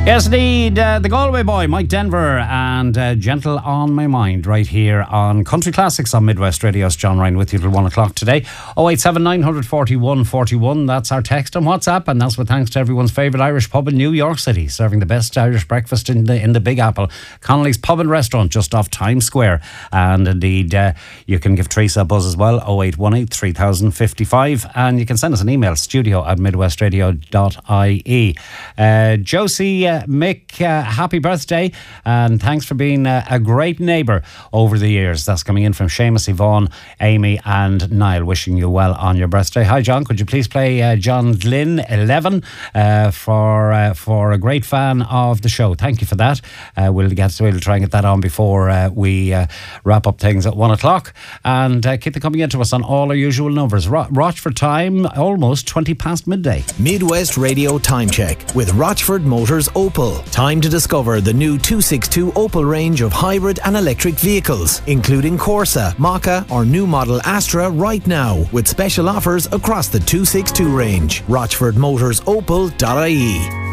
Yes, indeed. The Galway boy, Mike Denver, and Gentle on My Mind, right here on Country Classics on Midwest Radio. It's John Ryan with you till 1 o'clock today. 087 941 41. That's our text and WhatsApp, and that's with thanks to everyone's favourite Irish pub in New York City, serving the best Irish breakfast in the Big Apple. Connolly's Pub and Restaurant, just off Times Square. And indeed, you can give Teresa a buzz as well, 0818 3055, and you can send us an email, studio@midwestradio.ie. Josie, Mick, happy birthday, and thanks for being a great neighbour over the years. That's coming in from Seamus, Yvonne, Amy and Niall, wishing you well on your birthday. Hi John, could you please play John Glynn 11 for a great fan of the show? Thank you for that. We'll try and get that on before we wrap up things at 1 o'clock, and keep them coming into us on all our usual numbers. Rochford time, almost 20 past midday. Midwest Radio Time Check with Rochford Motors Opel. Time to discover the new 262 Opel range of hybrid and electric vehicles, including Corsa, Mokka or new model Astra right now, with special offers across the 262 range. RochfordMotorsOpel.ie.